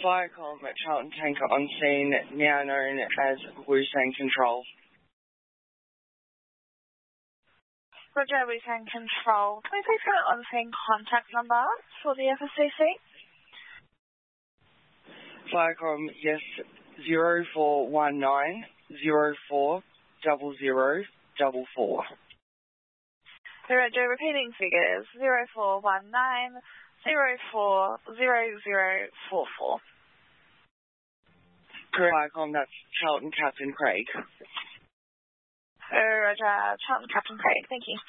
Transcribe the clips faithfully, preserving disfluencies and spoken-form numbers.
Fire call at Charlton Tanker on scene, now known as Wusang Control. Roger, Wusang Control. Can we please get an on-scene contact number for the F S C C? Firecom, yes, zero four one nine zero four double zero double four. Roger, repeating figures, zero four one nine zero four zero zero four four. Correct. Firecom, that's Charlton Captain Craig. Roger, Charlton Captain Craig, thank you.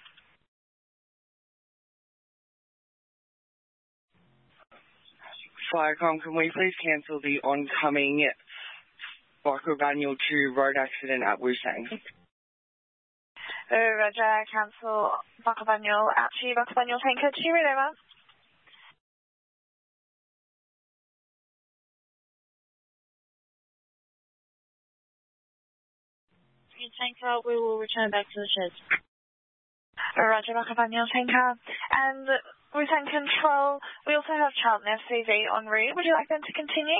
Firecom, can we please cancel the oncoming Buckle-Bunyal two road accident at Wusang? Roger, cancel Buckle-Bunyal out to Buckle-Bunyal Tanker two, read over. Tanker, we will return back to the sheds. Roger, Buckle-Bunyal Tanker. And Wusang Control, we also have Charlton F C V en route. Would you like them to continue?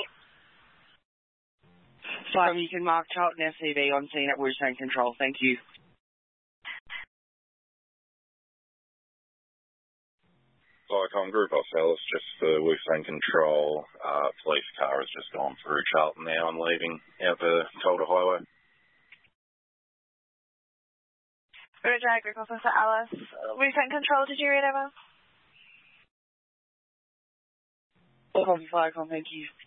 Fine, you can mark Charlton F C V on scene at Wusang Control. Thank you. Firecom Group Ourselves, just for Wusang Control. Uh, police car has just gone through Charlton now and leaving out the Calder Highway. Roger, Group Officer Alice. Wusang Control, did you read over? Copy, Firecom, thank you.